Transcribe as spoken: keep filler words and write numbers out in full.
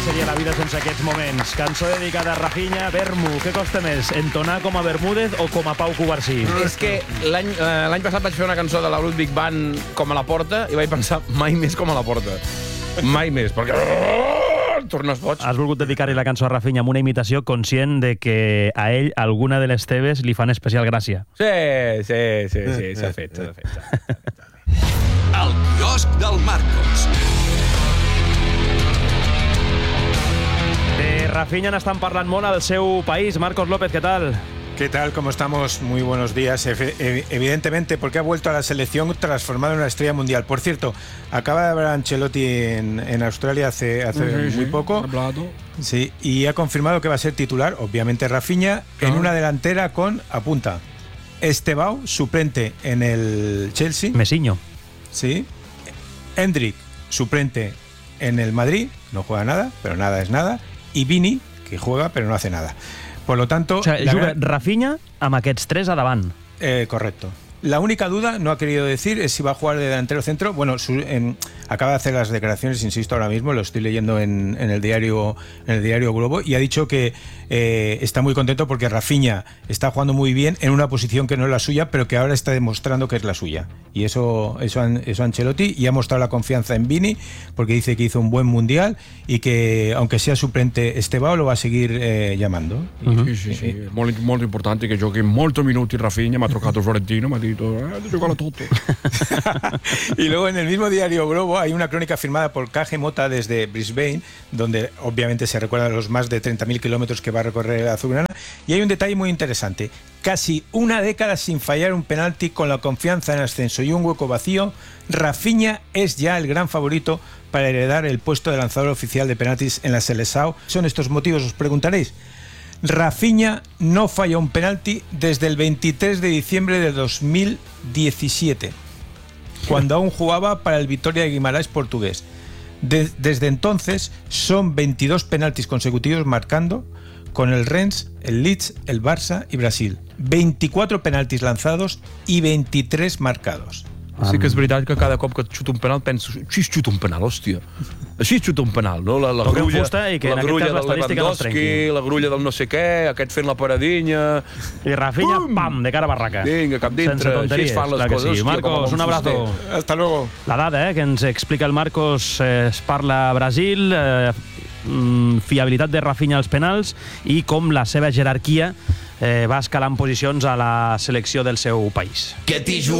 seria la vida sense aquests moments? Cançó dedicada a Rafinha. Vermu, què costa més? Entonar com a Bermúdez o com a Pau Covarsí? És que l'any eh, l'any passat vaig fer una cançó de la Ludwig Band com a la Porta i vaig pensar mai més com a la Porta. Mai més, perquè... tornes boig. Has volgut dedicar-li la cançó a Rafinha amb una imitació conscient de que a ell alguna de les teves li fan especial gràcia. Sí, sí, sí, sí, s'ha fet, s'ha fet. El quiosc del Marcos. De Rafinha n'estan parlant molt al seu país. Marcos López, ¿qué tal? ¿Qué tal? ¿Cómo estamos? Muy buenos días. Ev evidentemente, porque ha vuelto a la selección transformado en una estrella mundial. Por cierto, acaba de hablar Ancelotti en, en Australia hace, hace sí, muy sí, poco. Sí, y ha confirmado que va a ser titular, obviamente Rafinha, claro, en una delantera con, apunta, Estebao, suplente en el Chelsea. Mesiño. Sí. Hendrik, suplente en el Madrid. No juega nada, pero nada es nada. Y Vini, que juega, pero no hace nada. Por lo tanto... O sea, juga gran... Rafinha amb aquests tres a davant. Eh, correcto. La única duda, no ha querido decir, es si va a jugar de delantero centro. Bueno, su, en, acaba de hacer las declaraciones, insisto, ahora mismo, lo estoy leyendo en, en el diario en el diario Globo, y ha dicho que eh, está muy contento porque Rafinha está jugando muy bien en una posición que no es la suya, pero que ahora está demostrando que es la suya. Y eso eso, eso Ancelotti, y ha mostrado la confianza en Vini, porque dice que hizo un buen mundial y que, aunque sea suplente Estebao, lo va a seguir eh, llamando. Uh-huh. Sí, sí, sí. Eh, molt, molt importante que giochi molti minuti Rafinha, mi ha truccato Florentino, mi ha detto eh, giocalo tutto. Y luego en el mismo diario Globo hay una crónica firmada por K G Mota desde Brisbane, donde obviamente se recuerdan los más de treinta mil kilómetros que va a recorrer la azulgrana, y hay un detalle muy interesante. Casi una década sin fallar un penalti, con la confianza en ascenso y un hueco vacío, Rafinha es ya el gran favorito para heredar el puesto de lanzador oficial de penaltis en la Seleção. ¿Son estos motivos? Os preguntaréis. Rafinha no falla un penalti desde el veintitrés de diciembre de dos mil diecisiete, cuando aún jugaba para el Vitória de Guimarães portugués. De, desde entonces son veintidós penaltis consecutivos marcando, con el Rennes, el Leeds, el Barça y Brasil. veinticuatro penaltis lanzados y veintitrés marcados. Sí que és veritat que cada cop que et xuta un penal penso, així es xuta un penal, hòstia. Així es xuta un penal, no? La, la Toquem grulla, fusta i que la en aquest cas l'estadística no es trenqui. La grulla del no sé què, aquest fent la paradinya... I Rafinha, Pum! pam, de cara a barraca. Vinga, cap dintre, així es fan les coses. coses. Sí. Marcos, un abrazo. Hasta luego. La dada eh, que ens explica el Marcos, eh, es parla a Brasil, eh, fiabilitat de Rafinha als penals i com la seva jerarquia eh, va escalant posicions a la selecció del seu país. Que t'hi